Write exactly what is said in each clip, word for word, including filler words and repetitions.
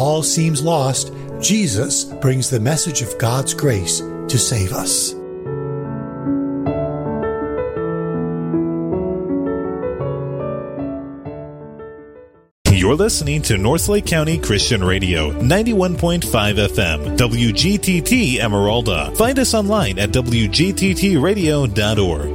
all seems lost, Jesus brings the message of God's grace to save us. You're listening to Northlake County Christian Radio, ninety-one point five F M, W G T T Emeralda. Find us online at w g t t radio dot org.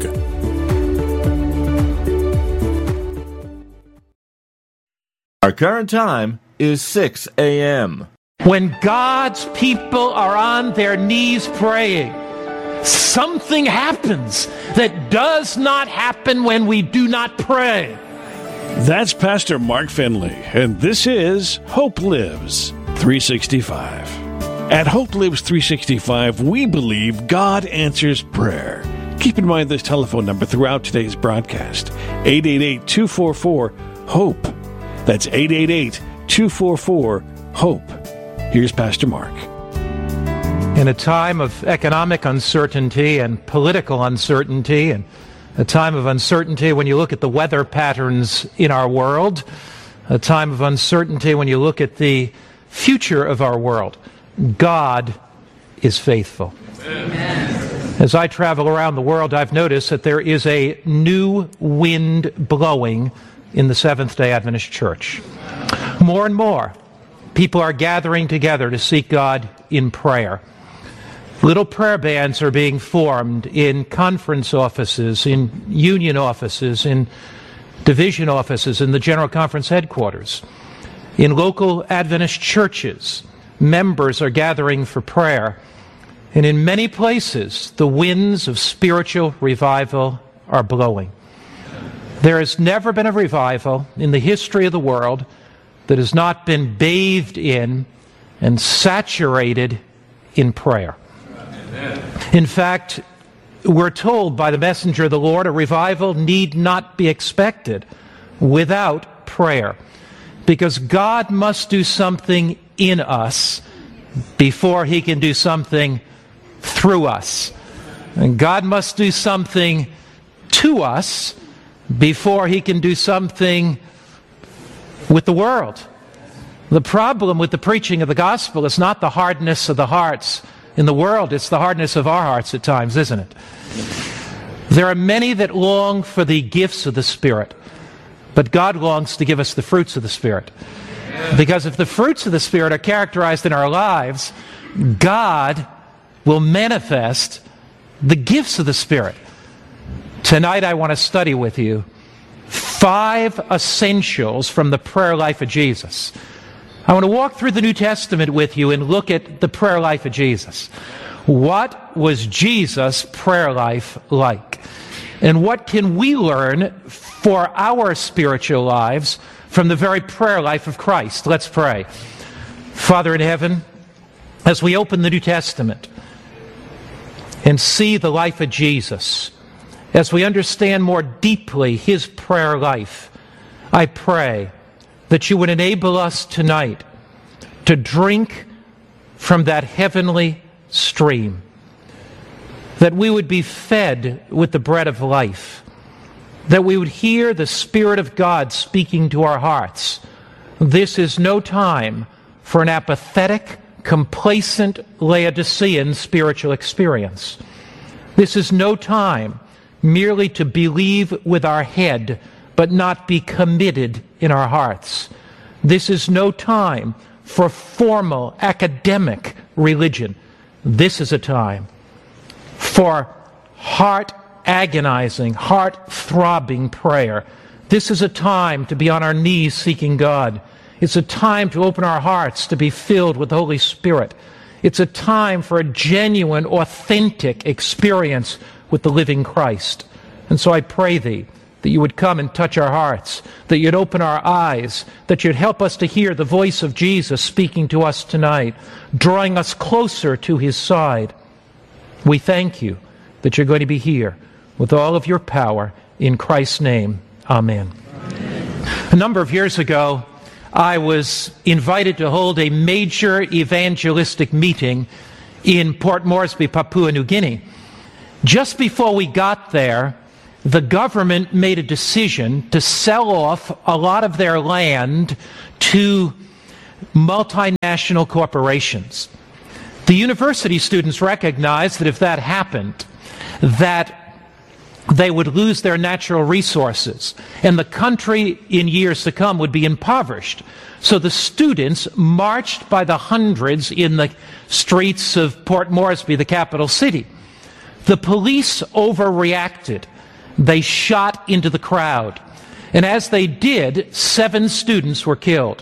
Our current time is six a.m. When God's people are on their knees praying, something happens that does not happen when we do not pray. That's Pastor Mark Finley, and this is Hope Lives three sixty-five. At Hope Lives three sixty-five, we believe God answers prayer. Keep in mind this telephone number throughout today's broadcast, eight eight eight, two four four, HOPE. That's eight eight eight, two four four, HOPE. Here's Pastor Mark. In a time of economic uncertainty and political uncertainty, and a time of uncertainty when you look at the weather patterns in our world, a time of uncertainty when you look at the future of our world, God is faithful. Amen. As I travel around the world, I've noticed that there is a new wind blowing in the Seventh-day Adventist Church. More and more, people are gathering together to seek God in prayer. Little prayer bands are being formed in conference offices, in union offices, in division offices, in the General Conference headquarters. In local Adventist churches, members are gathering for prayer. And in many places, the winds of spiritual revival are blowing. There has never been a revival in the history of the world that has not been bathed in and saturated in prayer. In fact, we're told by the messenger of the Lord, a revival need not be expected without prayer, because God must do something in us before He can do something through us. And God must do something to us before He can do something with the world. The problem with the preaching of the gospel is not the hardness of the hearts in the world, it's the hardness of our hearts at times, isn't it? There are many that long for the gifts of the Spirit, but God longs to give us the fruits of the Spirit. Because if the fruits of the Spirit are characterized in our lives, God will manifest the gifts of the Spirit. Tonight I want to study with you five essentials from the prayer life of Jesus. I want to walk through the New Testament with you and look at the prayer life of Jesus. What was Jesus' prayer life like? And what can we learn for our spiritual lives from the very prayer life of Christ? Let's pray. Father in heaven, as we open the New Testament and see the life of Jesus, as we understand more deeply His prayer life, I pray that you would enable us tonight to drink from that heavenly stream, that we would be fed with the bread of life, that we would hear the Spirit of God speaking to our hearts. This is no time for an apathetic, complacent Laodicean spiritual experience. This is no time merely to believe with our head, but not be committed in our hearts. This is no time for formal academic religion. This is a time for heart-agonizing, heart-throbbing prayer. This is a time to be on our knees seeking God. It's a time to open our hearts to be filled with the Holy Spirit. It's a time for a genuine, authentic experience with the living Christ. And so I pray Thee that you would come and touch our hearts, that you'd open our eyes, that you'd help us to hear the voice of Jesus speaking to us tonight, drawing us closer to His side. We thank you that you're going to be here with all of your power. In Christ's name, amen. Amen. A number of years ago, I was invited to hold a major evangelistic meeting in Port Moresby, Papua New Guinea. Just before we got there, the government made a decision to sell off a lot of their land to multinational corporations. The university students recognized that if that happened, that they would lose their natural resources, and the country in years to come would be impoverished. So the students marched by the hundreds in the streets of Port Moresby, the capital city. The police overreacted. They shot into the crowd. And as they did, seven students were killed.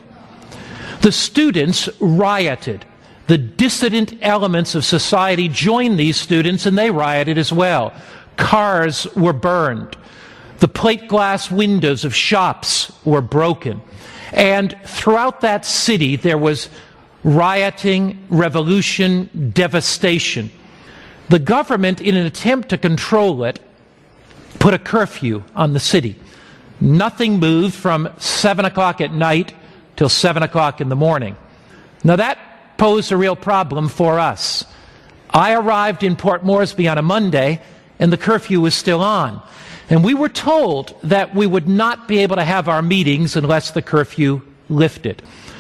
The students rioted. The dissident elements of society joined these students, and they rioted as well. Cars were burned. The plate glass windows of shops were broken. And throughout that city, there was rioting, revolution, devastation. The government, in an attempt to control it, put a curfew on the city. Nothing moved from seven o'clock at night till seven o'clock in the morning. Now that posed a real problem for us. I arrived in Port Moresby on a Monday, and the curfew was still on. And we were told that we would not be able to have our meetings unless the curfew lifted.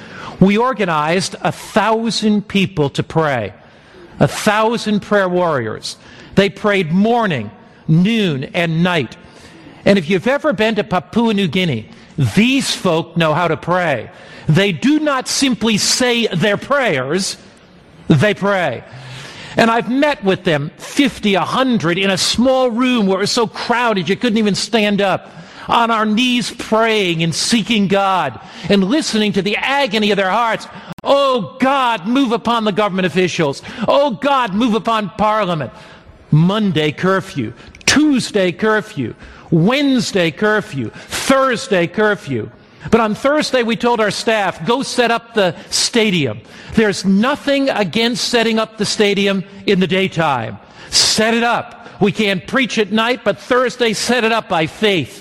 We organized a thousand people to pray, a thousand prayer warriors. They prayed morning, noon, and night. And if you've ever been to Papua New Guinea, these folk know how to pray. They do not simply say their prayers, they pray. And I've met with them, fifty, a hundred, in a small room where it was so crowded you couldn't even stand up, on our knees praying and seeking God and listening to the agony of their hearts. Oh God, move upon the government officials. Oh God, move upon Parliament. Monday curfew, Tuesday curfew, Wednesday curfew, Thursday curfew. But on Thursday we told our staff, go set up the stadium. There's nothing against setting up the stadium in the daytime. Set it up. We can't preach at night, but Thursday set it up by faith.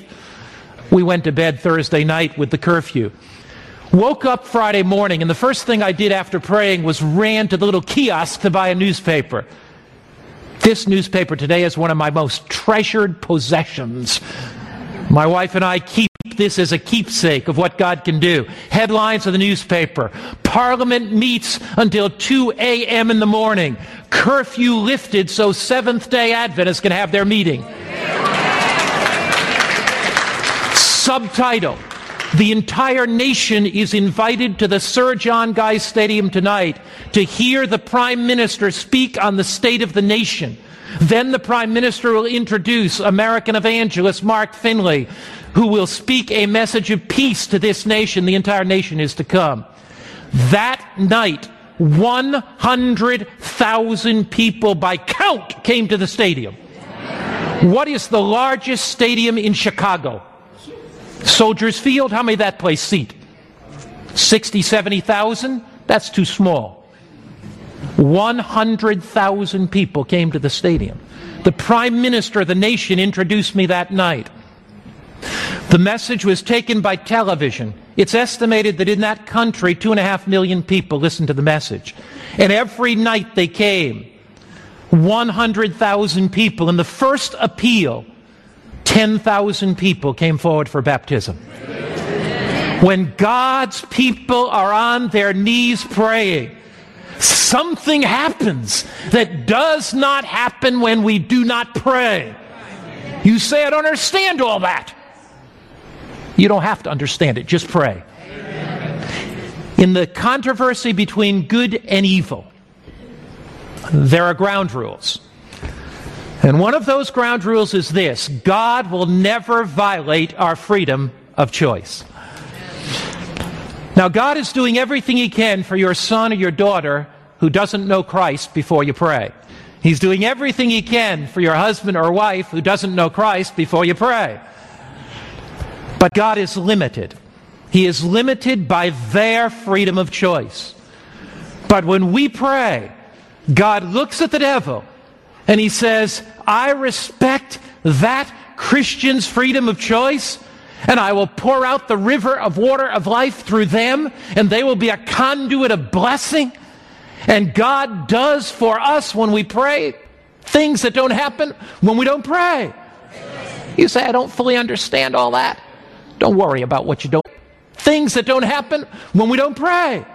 We went to bed Thursday night with the curfew. Woke up Friday morning, and the first thing I did after praying was ran to the little kiosk to buy a newspaper. This newspaper today is one of my most treasured possessions. My wife and I keep this as a keepsake of what God can do. Headlines of the newspaper. Parliament meets until two a.m. in the morning. Curfew lifted so Seventh-day Adventists can have their meeting. Subtitle: the entire nation is invited to the Sir John Guy Stadium tonight to hear the Prime Minister speak on the state of the nation. Then the Prime Minister will introduce American evangelist Mark Finley, who will speak a message of peace to this nation. The entire nation is to come. That night, one hundred thousand people by count came to the stadium. What is the largest stadium in Chicago? Soldiers Field. How many that place seat? sixty, seventy thousand? That's too small. one hundred thousand people came to the stadium. The Prime Minister of the nation introduced me that night. The message was taken by television. It's estimated that in that country, two and a half million people listened to the message. And every night they came. one hundred thousand people. In the first appeal, ten thousand people came forward for baptism. When God's people are on their knees praying, something happens that does not happen when we do not pray. You say, I don't understand all that. You don't have to understand it. Just pray. In the controversy between good and evil, there are ground rules. And one of those ground rules is this: God will never violate our freedom of choice. Now, God is doing everything He can for your son or your daughter who doesn't know Christ before you pray. He's doing everything He can for your husband or wife who doesn't know Christ before you pray. But God is limited. He is limited by their freedom of choice. But when we pray, God looks at the devil and He says, I respect that Christian's freedom of choice, and I will pour out the river of water of life through them, and they will be a conduit of blessing. And God does for us when we pray things that don't happen when we don't pray. You say, I don't fully understand all that. Don't worry about what you don't. Things that don't happen when we don't pray.